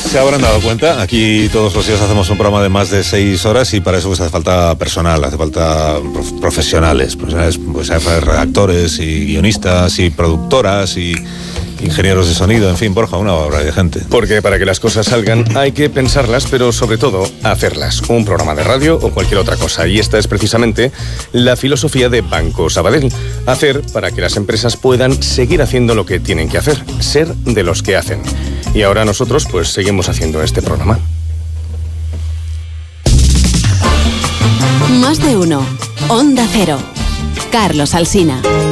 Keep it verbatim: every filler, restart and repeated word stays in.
Se habrán dado cuenta, aquí todos los días hacemos un programa de más de seis horas y para eso pues hace falta personal, hace falta prof- profesionales, pues, ¿sabes? Pues hay redactores y guionistas y productoras y ingenieros de sonido, en fin, Borja, una obra de gente. Porque para que las cosas salgan hay que pensarlas, pero sobre todo hacerlas. Un programa de radio o cualquier otra cosa. Y esta es precisamente la filosofía de Banco Sabadell. Hacer para que las empresas puedan seguir haciendo lo que tienen que hacer. Ser de los que hacen. Y ahora nosotros pues seguimos haciendo este programa. Más de uno. Onda Cero. Carlos Alsina.